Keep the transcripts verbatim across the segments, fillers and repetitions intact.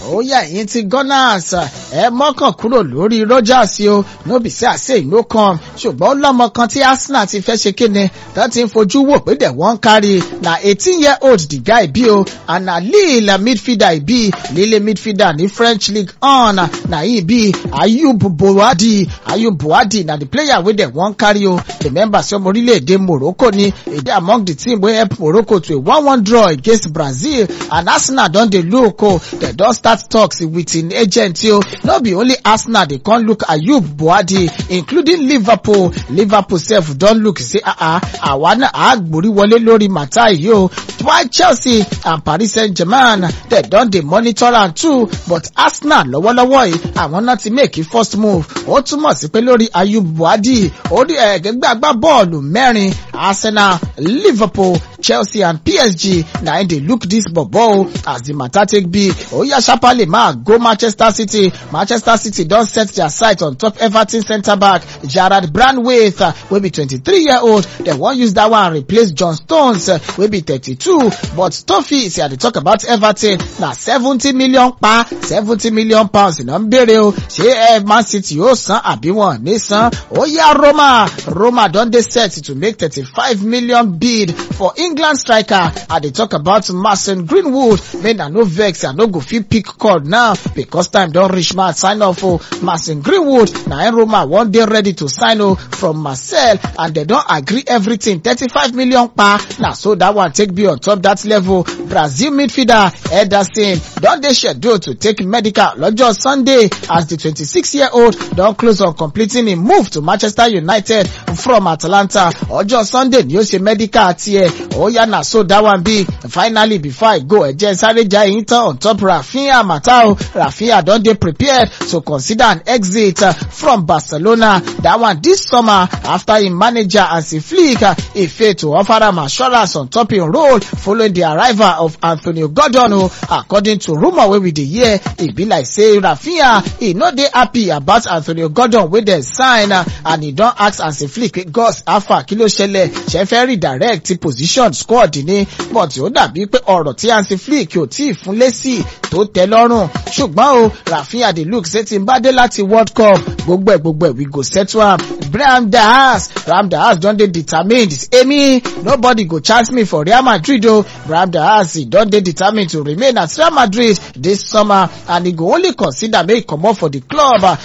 ó yá ẹ̀yin ti Gunners ẹ mọ́kàn kúrò lórí Rogers o no be say I say no come ṣùgbọ́n lọ́mọ kan tí Arsenal ti fẹ́ ṣe kíni tó ti ń fojú wò pé dẹ̀ wọ́n kárí na eighteen year old the guy bí o and na Lille midfielder ibi Lille midfielder ní French League on na he be Ayub Buwadi Ayub Buwadi na the player wey dem wan carry o remember say ọmọ orílẹ̀-èdè Morocco ni e dey among the team wey help Morocco to a one one draw against Brazil and Arsenal don dey look o dem don start talks with im agent o no be only Arsenal dey come look Ayub Buwadi including Liverpool Liverpool sef don look say ah ah àwa náà àgbórí wọlé lórí mata yìí o while Chelsea and Paris Saint-Germain dem don dey monitor am too but Arsenal lọ́wọ́lọ́wọ́ yìí àwọn náà ti make first move ó túmọ̀ sí pé lórí Ayub Buwadi orí ẹ̀ẹ́dẹ́gbẹ́ agbá bọ́ọ̀lù mẹ́rin Arsenal Liverpool Chelsea and P S G na im dey look this bobo as the matter take be oya sharparly ma go Manchester City Manchester City don set their sight on top Everton centre back Jarrad Branwaith uh, wey be twenty-three year old dem wan use that one replace John Stones uh, wey be thirty-two but Toffee say I dey talk about Everton na seventy million pa seventy million pounds na n bere o ṣé eh, Man City yóò san àbí wọn ní san oya Roma Roma don dey set to make thirty-five million bid for England striker I dey talk about Mason Greenwood make na no vex I no go fit pick call now because time don reach ma sign off o Mason Greenwood na im Roma wan dey ready to sign o from Marseille and dem don agree everything thirty-five million pa na so that one take be on top that level. Brazil midfielder Ederson don dey scheduled to take medical lọ́jọ́ Sunday as the twenty-six year old don close on completing im move to Manchester United from Atlanta ọjọ́ Sunday ni ó ṣe medical tiẹ̀ ó yá na so that one be. Finally before I go ẹ̀jẹ̀ sáré já yín tán on top Rafinha Matao Rafinha don dey prepared to consider an exit uh, from Barcelona that one this summer after im manager Hansi Flick uh, e fail to offer am assurance on top im role following the arrival of Antonio Gordon o according to rumour wey we dey hear e be like say Rafinha e no dey happy about Antonio Gordon wey dem sign uh, and e don ask Hansi Flick Gus afa kí ló ṣẹlẹ̀ ṣe fẹ́ redirect position squad ni but ó dàbí pé ọ̀rọ̀ tí Hansi Flick ò tí ì fún lésì tó tẹ́ lọ́rùn ṣùgbọ́n o Rafinha dey look say tí n bá dé láti World Cup gbogbo ẹ̀ gbogbo ẹ̀ we go settle am. Brahim Diaz Brahim Diaz don dey determined emi nobody go chance me for Real Madrid o Brahim Diaz don dey determined to remain at Real Madrid this summer and he go only consider make e comot for the club uh,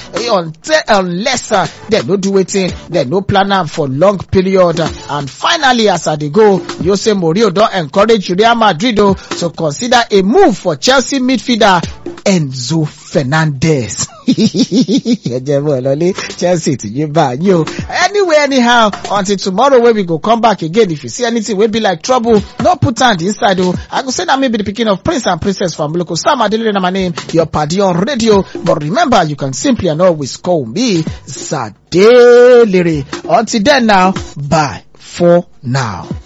unless uh, dem no do wetin dem no plan am for long period uh, and finally as I dey go Jose Mourinho don encourage Real Madrid o to consider a move for Chelsea midfielder Enzo Fernandez. Chelsea to you back you. Anyway, anyhow, until tomorrow when we go come back again. If you see anything will be like trouble, no put hand inside. Oh, I go say that maybe the picking of Prince and Princess from local Sam Adelina my name, your party on radio. But remember, you can simply and always call me Sadelere. Until then now, bye for now.